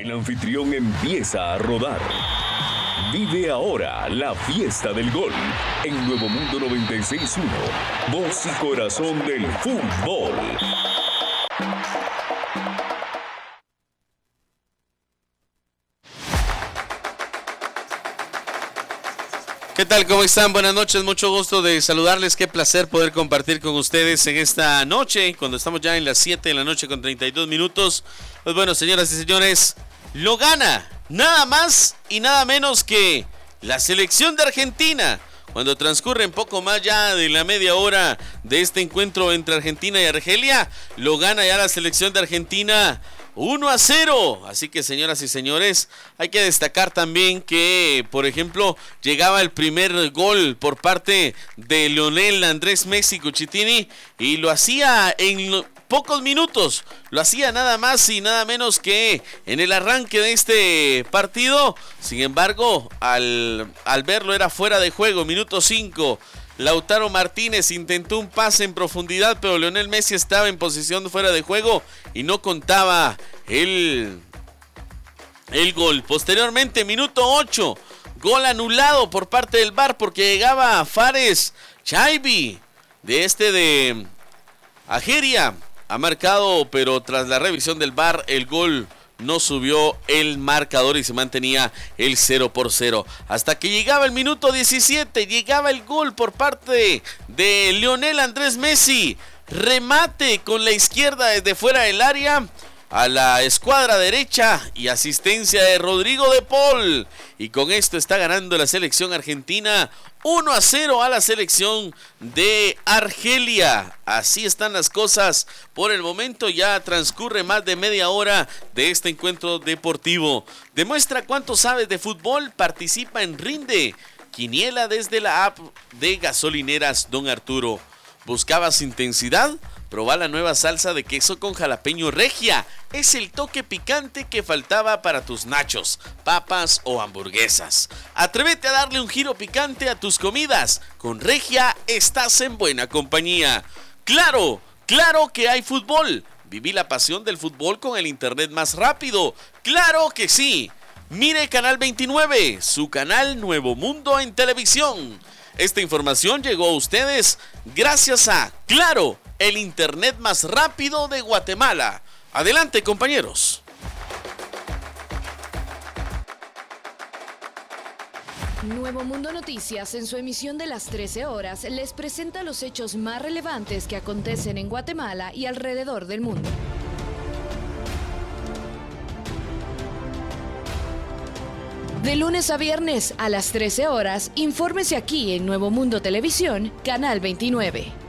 El anfitrión empieza a rodar. Vive ahora la fiesta del gol en Nuevo Mundo 96.1, voz y corazón del fútbol. ¿Qué tal? ¿Cómo están? Buenas noches, mucho gusto de saludarles. Qué placer poder compartir con ustedes en esta noche, cuando estamos ya en las 7 de la noche con 32 minutos. Pues bueno, señoras y señores, lo gana nada más y nada menos que la selección de Argentina. Cuando transcurren poco más ya de la media hora de este encuentro entre Argentina y Argelia, lo gana ya la selección de Argentina 1-0. Así que, señoras y señores, hay que destacar también que, por ejemplo, llegaba el primer gol por parte de Lionel Andrés Messi Cucitini y lo hacía en pocos minutos, lo hacía nada más y nada menos que en el arranque de este partido. Sin embargo, al verlo era fuera de juego, minuto 5. Lautaro Martínez intentó un pase en profundidad, pero Lionel Messi estaba en posición de fuera de juego y no contaba el gol. Posteriormente, minuto 8, gol anulado por parte del VAR porque llegaba Fares Chaibi de Argelia. Ha marcado, pero tras la revisión del VAR, el gol no subió el marcador y se mantenía el 0-0. Hasta que llegaba el minuto 17, llegaba el gol por parte de Lionel Andrés Messi. Remate con la izquierda desde fuera del área a la escuadra derecha y asistencia de Rodrigo de Paul. Y con esto está ganando la selección argentina 1-0 a la selección de Argelia. Así están las cosas por el momento. Ya transcurre más de media hora de este encuentro deportivo. Demuestra cuánto sabes de fútbol. Participa en Rinde Quiniela desde la app de Gasolineras Don Arturo. ¿Buscabas intensidad? Proba la nueva salsa de queso con jalapeño Regia. Es el toque picante que faltaba para tus nachos, papas o hamburguesas. Atrévete a darle un giro picante a tus comidas. Con Regia estás en buena compañía. ¡Claro! ¡Claro que hay fútbol! Viví la pasión del fútbol con el internet más rápido. ¡Claro que sí! Mire Canal 29, su canal Nuevo Mundo en televisión. Esta información llegó a ustedes gracias a Claro, el internet más rápido de Guatemala. Adelante, compañeros. Nuevo Mundo Noticias, en su emisión de las 13 horas, les presenta los hechos más relevantes que acontecen en Guatemala y alrededor del mundo. De lunes a viernes a las 13 horas, infórmese aquí en Nuevo Mundo Televisión, Canal 29.